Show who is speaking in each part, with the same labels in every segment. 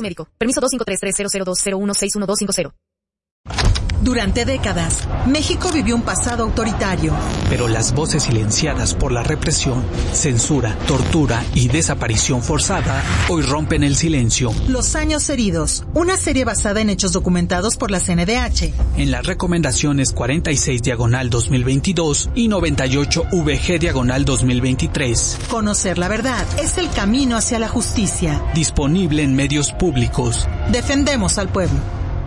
Speaker 1: médico. Permiso 2533002016150.
Speaker 2: Durante décadas, México vivió un pasado autoritario.
Speaker 3: Pero las voces silenciadas por la represión, censura, tortura y desaparición forzada hoy rompen el silencio.
Speaker 2: Los años heridos, una serie basada en hechos documentados por la CNDH.
Speaker 3: En las recomendaciones 46/2022 y 98/VG/2023.
Speaker 2: Conocer la verdad es el camino hacia la justicia.
Speaker 3: Disponible en medios públicos.
Speaker 2: Defendemos al pueblo.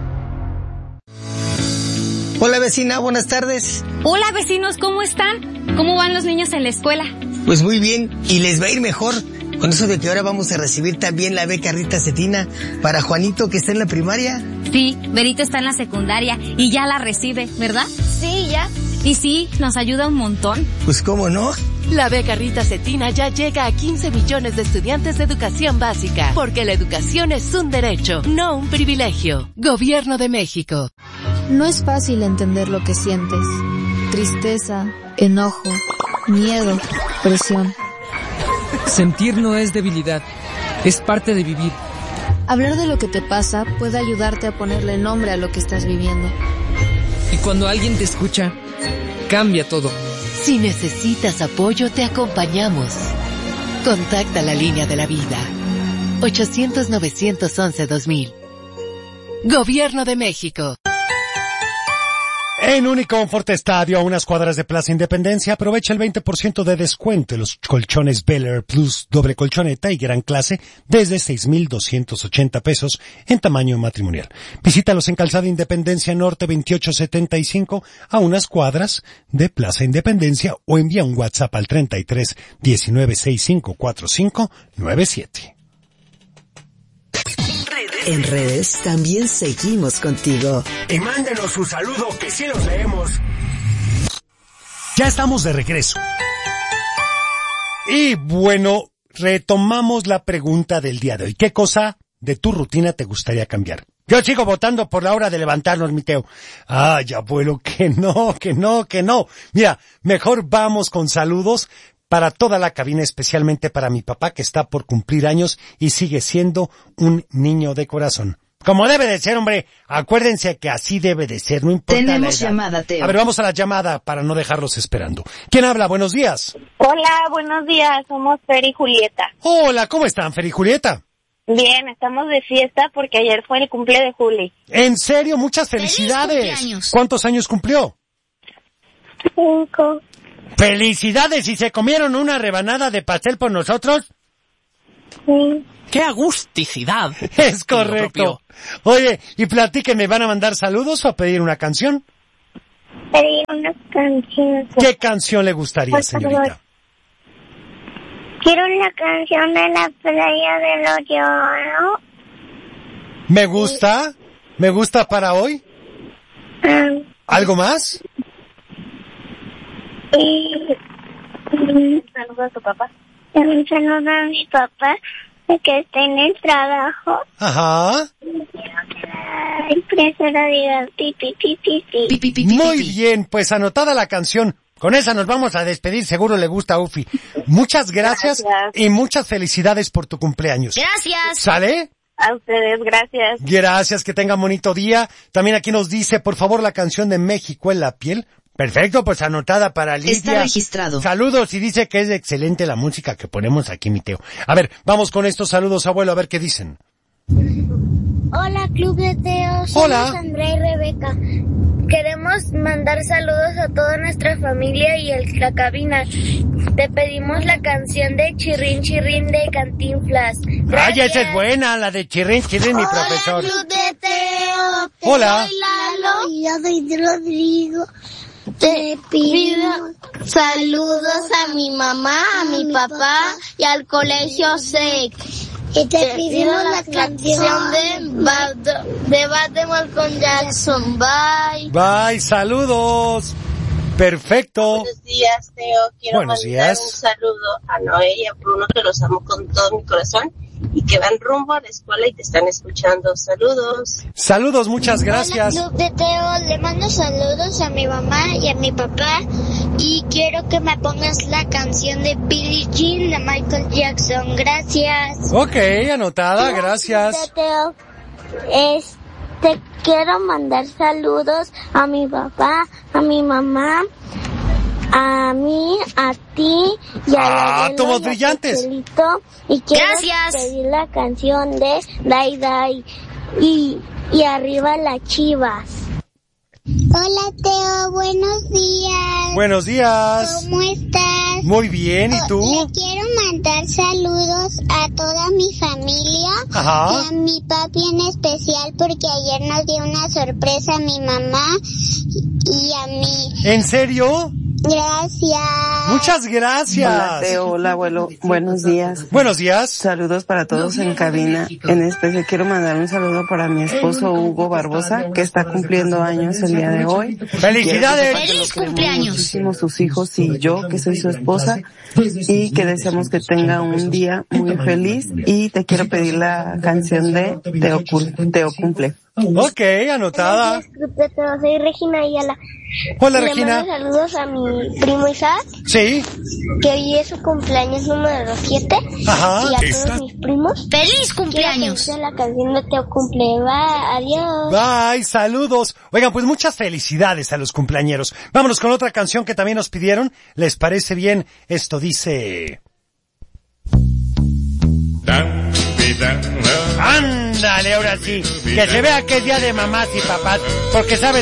Speaker 4: Hola vecina, buenas tardes.
Speaker 5: Hola vecinos, ¿cómo están? ¿Cómo van los niños en la escuela?
Speaker 4: Pues muy bien, y les va a ir mejor con eso de que ahora vamos a recibir también la beca Rita Cetina para Juanito, que está en la primaria.
Speaker 5: Sí, Berito está en la secundaria y ya la recibe, ¿verdad? Sí, ya. Y sí, nos ayuda un montón.
Speaker 4: Pues cómo no.
Speaker 6: La beca Rita Cetina ya llega a 15 millones de estudiantes de educación básica, porque la educación es un derecho, no un privilegio. Gobierno de México.
Speaker 7: No es fácil entender lo que sientes. Tristeza, enojo, miedo, presión.
Speaker 8: Sentir no es debilidad, es parte de vivir.
Speaker 7: Hablar de lo que te pasa puede ayudarte a ponerle nombre a lo que estás viviendo.
Speaker 8: Y cuando alguien te escucha, cambia todo.
Speaker 6: Si necesitas apoyo, te acompañamos. Contacta la línea de la vida. 800-911-2000. Gobierno de México.
Speaker 9: En Uniconfort Estadio, a unas cuadras de Plaza Independencia, aprovecha el 20% de descuento en los colchones Bel Air Plus doble colchoneta y gran clase desde 6,280 pesos en tamaño matrimonial. Visítalos en Calzada Independencia Norte 2875, a unas cuadras de Plaza Independencia, o envía un WhatsApp al 33 19 65 45 97.
Speaker 10: En redes también seguimos contigo.
Speaker 9: Y mándenos su saludo, que sí los leemos. Ya estamos de regreso. Y bueno, retomamos la pregunta del día de hoy. ¿Qué cosa de tu rutina te gustaría cambiar? Yo sigo votando por la hora de levantarnos, mi Teo. Ay, abuelo, que no. Mira, mejor vamos con saludos para toda la cabina, especialmente para mi papá, que está por cumplir años y sigue siendo un niño de corazón. Como debe de ser, hombre. Acuérdense que así debe de ser, no importa la edad.
Speaker 10: Tenemos llamada, Teo.
Speaker 9: A ver, vamos a la llamada para no dejarlos esperando. ¿Quién habla? Buenos días.
Speaker 11: Hola, buenos días. Somos Fer y Julieta.
Speaker 9: Hola, ¿cómo están, Fer y Julieta?
Speaker 11: Bien, estamos de fiesta porque ayer fue el cumple de Juli.
Speaker 9: ¿En serio? Muchas felicidades. ¿Cuántos años cumplió?
Speaker 11: 5.
Speaker 9: ¡Felicidades! ¿Y se comieron una rebanada de pastel por nosotros?
Speaker 11: Sí.
Speaker 3: ¡Qué agusticidad!
Speaker 9: Es correcto. Oye, y platíquenme, ¿van a mandar saludos o a pedir una canción?
Speaker 11: Pedir una canción.
Speaker 9: ¿Qué canción le gustaría, señorita?
Speaker 11: Quiero una canción de la playa de los Lloros.
Speaker 9: Me gusta para hoy. ¿Algo más?
Speaker 11: Y saludo a tu papá. Un saludo a mi papá, que está en el trabajo.
Speaker 9: Ajá.
Speaker 11: Ay, profesora, diga pi.
Speaker 9: Muy bien, pues anotada la canción. Con esa nos vamos a despedir, seguro le gusta a Ufi. Muchas gracias y muchas felicidades por tu cumpleaños.
Speaker 5: Gracias.
Speaker 9: ¿Sale?
Speaker 11: A ustedes, gracias.
Speaker 9: Gracias, que tengan bonito día. También aquí nos dice, por favor, la canción de México en la piel. Perfecto, pues anotada para Lidia.
Speaker 10: Está registrado.
Speaker 9: Saludos, y dice que es excelente la música que ponemos aquí, mi Teo. A ver, vamos con estos saludos, abuelo, a ver qué dicen.
Speaker 12: Hola, Club de Teo.
Speaker 9: Hola.
Speaker 12: Somos Andrea y Rebeca. Queremos mandar saludos a toda nuestra familia y la cabina. Te pedimos la canción de Chirrín Chirrín de Cantinflas.
Speaker 9: Ay, esa es buena, la de Chirrín Chirrín, mi profesor.
Speaker 12: Hola, Club de Teo.
Speaker 9: Hola.
Speaker 12: Soy Lalo. Y yo soy Rodrigo. Te pido saludos a mi mamá, a mi papá y al colegio SEC. Y te pedimos la canción de Batman con Jackson. Bye.
Speaker 9: Bye, saludos. Perfecto.
Speaker 13: Buenos días, Teo. Quiero mandar un saludo a Noé y a Bruno, que los amo con todo mi corazón.
Speaker 1: y que van rumbo a la escuela y te están escuchando. Saludos.
Speaker 9: Saludos, muchas gracias.
Speaker 12: Hola, Club de Teo, le mando saludos a mi mamá y a mi papá y quiero que me pongas la canción de Billie Jean de Michael Jackson. Gracias.
Speaker 9: Ok, anotada, gracias.
Speaker 12: Club de Teo, quiero mandar saludos a mi papá, a mi mamá, a mí, a ti y a
Speaker 9: átomos brillantes.
Speaker 12: Y quiero
Speaker 5: Gracias.
Speaker 12: pedir la canción de Dai Dai y arriba las Chivas. Hola Teo, buenos días.
Speaker 9: Buenos días.
Speaker 12: ¿Cómo estás?
Speaker 9: Muy bien, ¿y tú?
Speaker 12: Le quiero mandar saludos a toda mi familia.
Speaker 9: Ajá.
Speaker 12: Y a mi papi en especial porque ayer nos dio una sorpresa a mi mamá y a mí.
Speaker 9: ¿En serio?
Speaker 12: Gracias.
Speaker 9: Muchas gracias.
Speaker 13: Hola Teo, hola abuelo, buenos días.
Speaker 9: Buenos días.
Speaker 13: Saludos para todos en cabina. En especial quiero mandar un saludo para mi esposo Hugo Barbosa, que está cumpliendo años el día de hoy.
Speaker 9: ¡Felicidades!
Speaker 5: ¡Feliz cumpleaños!
Speaker 13: Muchísimo sus hijos y yo, que soy su esposa, y que deseamos que tenga un día muy feliz. Y te quiero pedir la canción de Teo Cumple.
Speaker 9: Ok, anotada.
Speaker 12: Soy Regina Ayala.
Speaker 9: Hola,
Speaker 12: Le
Speaker 9: Regina.
Speaker 12: mando saludos a mi primo Isaac,
Speaker 9: Sí.
Speaker 12: que hoy es su cumpleaños número 7.
Speaker 9: Ajá.
Speaker 12: Y a todos mis primos.
Speaker 5: ¡Feliz cumpleaños!
Speaker 12: Quiero la canción de Teo Cumple. Bye, adiós.
Speaker 9: Bye, saludos. Oigan, pues muchas felicidades a los cumpleañeros. Vámonos con otra canción que también nos pidieron. ¿Les parece bien? Esto dice... Ándale, ahora sí. Que se vea que es día de mamás y papás. Porque sabes